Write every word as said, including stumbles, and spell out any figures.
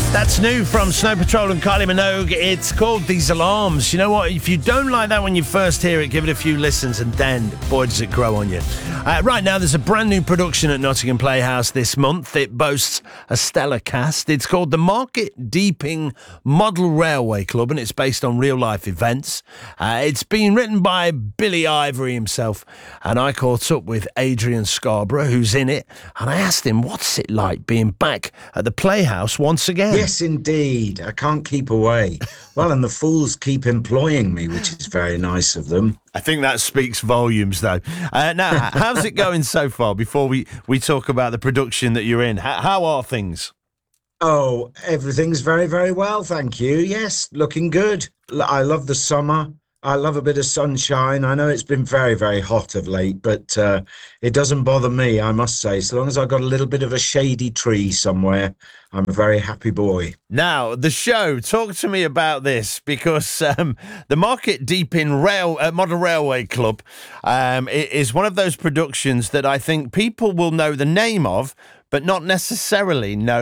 That's new from Snow Patrol and Kylie Minogue. It's called These Alarms. You know what? If you don't like that when you first hear it, give it a few listens and then, boy, does it grow on you. Uh, right now, there's a brand new production at Nottingham Playhouse this month. It boasts a stellar cast. It's called the Market Deeping Model Railway Club, and it's based on real-life events. Uh, it's been written by Billy Ivory himself, and I caught up with Adrian Scarborough, who's in it, and I asked him, what's it like being back at the Playhouse once again? Yes, indeed. I can't keep away. Well, and the fools keep employing me, which is very nice of them. I think that speaks volumes, though. Uh, now, how's it going so far before we, we talk about the production that you're in? How, how are things? Oh, everything's very, very well, thank you. Yes, looking good. L- I love the summer. I love a bit of sunshine. I know it's been very, very hot of late, but uh, it doesn't bother me, I must say. So long as I've got a little bit of a shady tree somewhere, I'm a very happy boy. Now, the show, talk to me about this, because um, the Market Deeping Rail, uh, Model Railway Club um, is one of those productions that I think people will know the name of, but not necessarily know